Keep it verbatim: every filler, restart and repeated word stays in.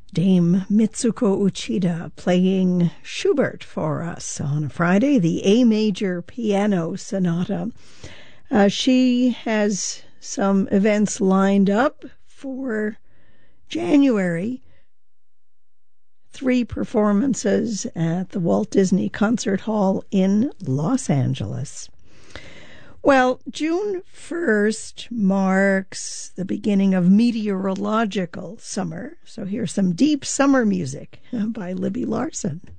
Dame Mitsuko Uchida playing Schubert for us on a Friday, the A Major Piano Sonata. Uh, she has some events lined up for January. Three performances at the Walt Disney Concert Hall in Los Angeles. Well, June first marks the beginning of meteorological summer. So here's some deep summer music by Libby Larsen.